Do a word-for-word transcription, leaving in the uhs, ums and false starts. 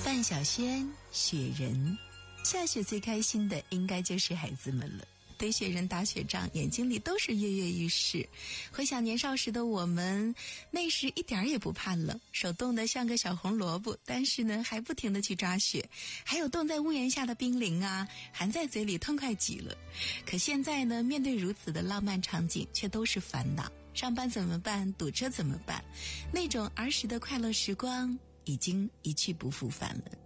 范晓萱，雪人。下雪最开心的应该就是孩子们了，堆雪人打雪仗，眼睛里都是跃跃欲试。回想年少时的我们，那时一点也不怕冷，手冻得像个小红萝卜，但是呢还不停地去抓雪，还有冻在屋檐下的冰凌啊，含在嘴里痛快极了。可现在呢，面对如此的浪漫场景，却都是烦恼。上班怎么办？堵车怎么办？那种儿时的快乐时光已经一去不复返了。